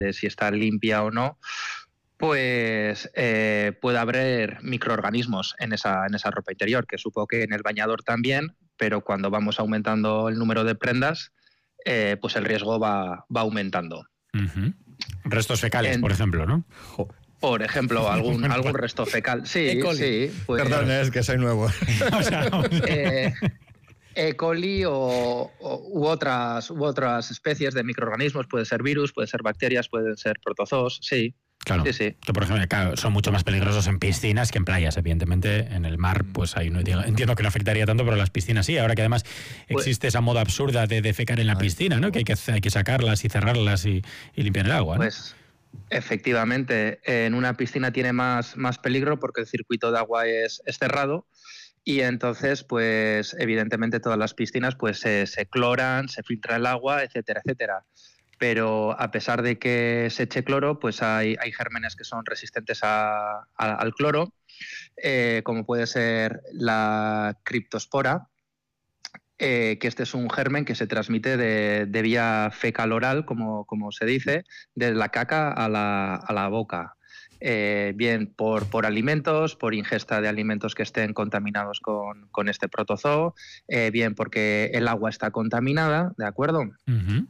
de si está limpia o no, pues puede haber microorganismos en esa ropa interior, que supongo que en el bañador también, pero cuando vamos aumentando el número de prendas, pues el riesgo va aumentando. Uh-huh. Restos fecales, por ejemplo, ¿no? Por ejemplo, algún resto fecal. Sí, sí. Pues, perdón, es que soy nuevo. E. coli u otras especies de microorganismos, puede ser virus, puede ser bacterias, pueden ser protozoos, sí. Claro, sí. Que por ejemplo, claro, son mucho más peligrosos en piscinas que en playas, evidentemente. En el mar, pues ahí no entiendo que no afectaría tanto, pero en las piscinas sí. Ahora que además existe esa moda absurda de defecar en la piscina, ¿no? Que hay que sacarlas y cerrarlas y limpiar el agua, ¿no? Pues efectivamente, en una piscina tiene más peligro porque el circuito de agua es cerrado. Y entonces, pues evidentemente todas las piscinas pues se cloran, se filtra el agua, etcétera, etcétera. Pero a pesar de que se eche cloro, pues hay gérmenes que son resistentes al cloro, como puede ser la criptospora, que este es un germen que se transmite de vía fecal-oral, como se dice, de la caca a la boca. Bien por alimentos, por ingesta de alimentos que estén contaminados con este protozoo, bien porque el agua está contaminada, ¿de acuerdo? Uh-huh.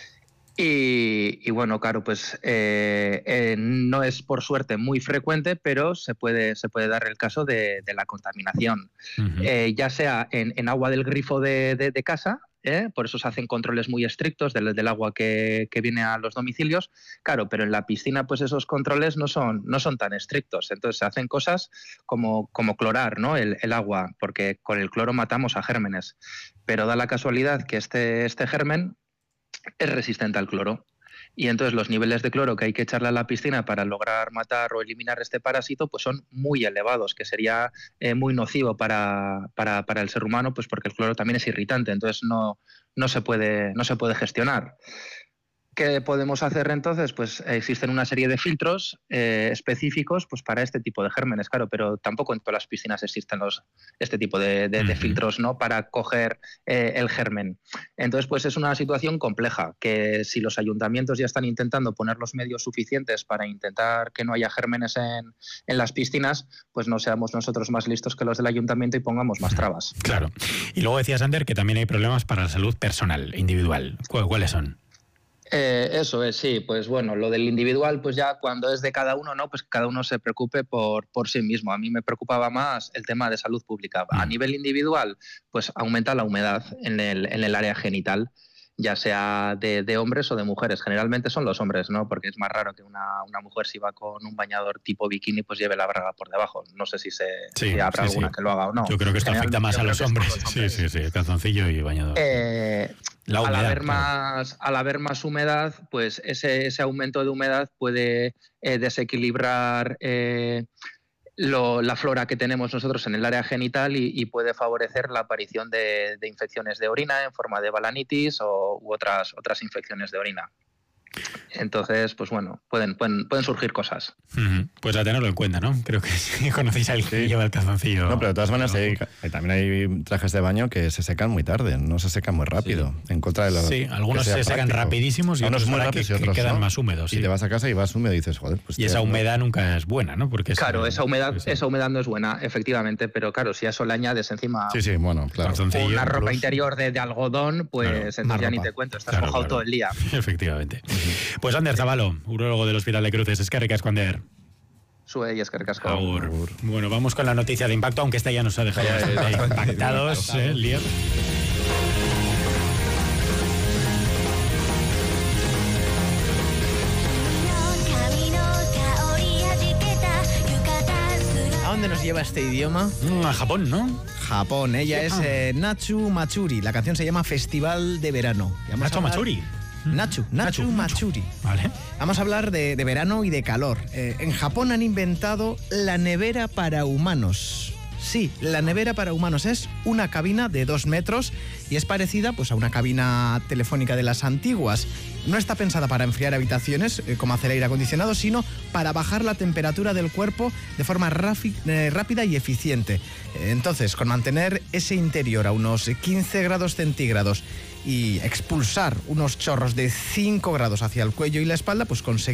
Y bueno, claro, pues no es por suerte muy frecuente, pero se puede dar el caso de la contaminación. Uh-huh. Ya sea en agua del grifo de casa, por eso se hacen controles muy estrictos del agua que viene a los domicilios, claro, pero en la piscina pues esos controles no son tan estrictos, entonces se hacen cosas como clorar, ¿no? el agua, porque con el cloro matamos a gérmenes, pero da la casualidad que este germen es resistente al cloro. Y entonces los niveles de cloro que hay que echarle a la piscina para lograr matar o eliminar este parásito pues son muy elevados, que sería muy nocivo para el ser humano, pues porque el cloro también es irritante, entonces no se puede gestionar. ¿Qué podemos hacer entonces? Pues existen una serie de filtros específicos pues para este tipo de gérmenes, claro, pero tampoco en todas las piscinas existen este tipo de filtros, ¿no? Para coger el germen. Entonces, pues es una situación compleja, que si los ayuntamientos ya están intentando poner los medios suficientes para intentar que no haya gérmenes en las piscinas, pues no seamos nosotros más listos que los del ayuntamiento y pongamos más trabas. Claro. Y luego decías, Ander, que también hay problemas para la salud personal, individual. ¿Cuáles son? Eso es, sí, pues bueno, lo del individual, pues ya cuando es de cada uno, ¿no? Pues cada uno se preocupe por sí mismo. A mí me preocupaba más el tema de salud pública. A nivel individual, pues aumenta la humedad en el área genital, ya sea de hombres o de mujeres. Generalmente son los hombres, ¿no? Porque es más raro que una mujer, si va con un bañador tipo bikini, pues lleve la braga por debajo. No sé si habrá alguna que lo haga o no. Yo creo que esto afecta más a los hombres. Sí, calzoncillo y bañador. Al haber más humedad, pues ese aumento de humedad puede desequilibrar la flora que tenemos nosotros en el área genital y puede favorecer la aparición de infecciones de orina en forma de balanitis u otras infecciones de orina. Entonces, pues bueno, pueden surgir cosas. Pues a tenerlo en cuenta, ¿no? Creo que sí, conocéis al que lleva el calzoncillo. No, pero de todas maneras también hay trajes de baño que se secan muy tarde, no se secan muy rápido. Sí. En contra de los. Sí, algunos se secan rapidísimos y otros muy rápidos y otros quedan más húmedos. Y te vas a casa y vas húmedo y dices, joder, pues. Y esa humedad nunca es buena, ¿no? Porque claro, esa humedad no es buena, efectivamente, pero claro, si a eso le añades encima bueno, claro. Una ropa interior de algodón, pues claro, entonces ya ni te cuento, estás mojado todo el día. Efectivamente. Pues Ander Zabalo, urólogo del Hospital de Cruces, eskerrik asko, Ander. Sue y eskerrik asko. Agur. Bueno, vamos con la noticia de impacto, aunque esta ya nos ha dejado bastante impactados, Lier. ¿A dónde nos lleva este idioma? A Japón, ¿no? Japón, ella es Natsu Matsuri. La canción se llama Festival de Verano. Natsu Matsuri. Natsu Matsuri. Vale. Vamos a hablar de verano y de calor. En Japón han inventado la nevera para humanos. Sí, la nevera para humanos es una cabina de 2 metros y es parecida pues, a una cabina telefónica de las antiguas. No está pensada para enfriar habitaciones, como hace el aire acondicionado, sino para bajar la temperatura del cuerpo de forma rápida y eficiente. Entonces, con mantener ese interior a unos 15 grados centígrados y expulsar unos chorros de 5 grados hacia el cuello y la espalda, pues conseguir